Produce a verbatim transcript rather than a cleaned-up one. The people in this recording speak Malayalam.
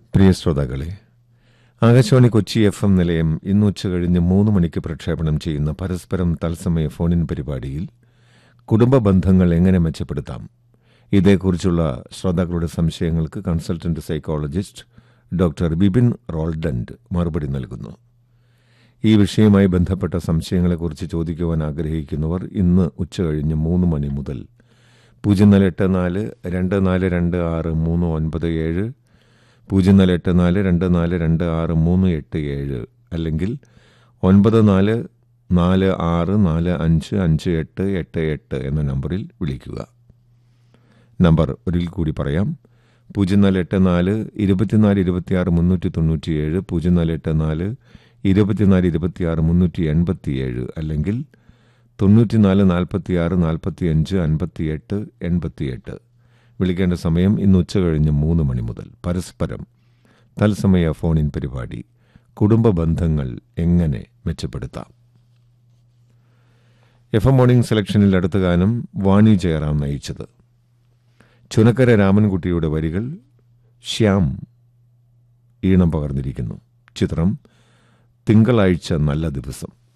പ്രിയ ശ്രോതാക്കളെ, ആകാശവാണി കൊച്ചി എഫ് എം നിലയം ഇന്ന് ഉച്ചകഴിഞ്ഞ് മൂന്ന് മണിക്ക് പ്രക്ഷേപണം ചെയ്യുന്ന പരസ്പരം തത്സമയ ഫോണിൻ പരിപാടിയിൽ കുടുംബ ബന്ധങ്ങൾ എങ്ങനെ മെച്ചപ്പെടുത്താം, ഇതേക്കുറിച്ചുള്ള ശ്രോതാക്കളുടെ സംശയങ്ങൾക്ക് കൺസൾട്ടന്റ് സൈക്കോളജിസ്റ്റ് ഡോക്ടർ ബിപിൻ റോൾഡന്റ് മറുപടി നൽകുന്നു. ഈ വിഷയവുമായി ബന്ധപ്പെട്ട സംശയങ്ങളെക്കുറിച്ച് ചോദിക്കുവാൻ ആഗ്രഹിക്കുന്നവർ ഇന്ന് ഉച്ചകഴിഞ്ഞ് മൂന്ന് മണി മുതൽ പൂജ്യം നാല് എട്ട് നാല് രണ്ട് നാല് രണ്ട് ആറ് മൂന്ന് ഒൻപത് ഏഴ് പൂജ്യം നാല് എട്ട് നാല് രണ്ട് നാല് രണ്ട് ആറ് മൂന്ന് എട്ട് ഏഴ് അല്ലെങ്കിൽ ഒൻപത് നാല് നാല് ആറ് നാല് അഞ്ച് അഞ്ച് എട്ട് എട്ട് എട്ട് എന്ന നമ്പറിൽ വിളിക്കുക. നമ്പർ ഒരിക്കൽ കൂടി പറയാം: പൂജ്യം നാല് എട്ട് നാല് ഇരുപത്തിനാല് ഇരുപത്തിയാറ് മുന്നൂറ്റി തൊണ്ണൂറ്റിയേഴ് പൂജ്യം നാല് എട്ട് നാല് ഇരുപത്തിനാല് ഇരുപത്തിയാറ് മുന്നൂറ്റി എൺപത്തിയേഴ് അല്ലെങ്കിൽ തൊണ്ണൂറ്റിനാല് നാൽപ്പത്തിയാറ് നാൽപ്പത്തിയഞ്ച് അൻപത്തിയെട്ട് എൺപത്തിയെട്ട്. വിളിക്കേണ്ട സമയം ഇന്ന് ഉച്ചകഴിഞ്ഞ് മൂന്ന് മണി മുതൽ. പരസ്പരം തത്സമയ ഫോണിൻ പരിപാടി കുടുംബ ബന്ധങ്ങൾ എങ്ങനെ മെച്ചപ്പെടുത്താം. എഫ് എം മോർണിംഗ് സെലക്ഷനിൽ അടുത്ത ഗാനം വാണി ജയറാം നയിച്ചത്. ചുനക്കര രാമൻകുട്ടിയുടെ വരികൾ, ശ്യാം ഈണം പകർന്നിരിക്കുന്നു. ചിത്രം തിങ്കളാഴ്ച നല്ല ദിവസം.